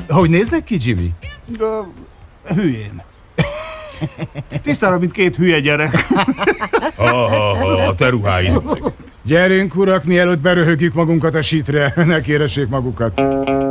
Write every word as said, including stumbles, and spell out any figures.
Hogy néznek ki, Jimmy? Hülyén. Tisztára, mint két hülye gyerek. Ha, ha, ha, a te ruháid. Gyerünk, urak, mielőtt beröhögjük magunkat a sítre, ne kéressék magukat.